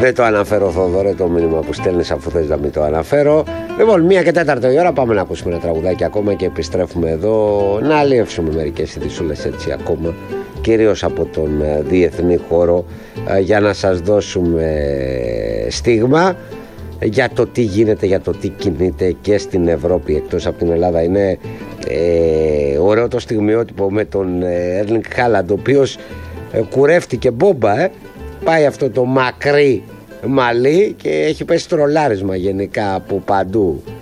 Δεν το αναφέρω, Θοδωρέ, το μήνυμα που στέλνεις, αφού θες να μην το αναφέρω. Λοιπόν, 1:04 η ώρα, πάμε να ακούσουμε ένα τραγουδάκι ακόμα και επιστρέφουμε εδώ να αλλιεύσουμε μερικές ειδησούλες έτσι ακόμα, κυρίως από τον διεθνή χώρο, για να σας δώσουμε στίγμα για το τι γίνεται, για το τι κινείται και στην Ευρώπη εκτός από την Ελλάδα. Είναι ωραίο το στιγμιότυπο με τον Έρλινγκ Χάλαντ, ο οποίος κουρεύτηκε μπόμπα, πάει αυτό το μακρύ μαλλί και έχει πέσει τρολάρισμα γενικά από παντού.